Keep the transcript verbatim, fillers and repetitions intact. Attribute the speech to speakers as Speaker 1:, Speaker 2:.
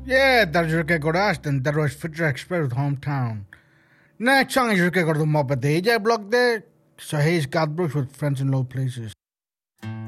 Speaker 1: Yeah, that's Ricky Godaston. That was Future Express with Hometown. Next song is Ricky Godaston Moppa. The A J block there. So he's got Brooks with Friends in Low Places.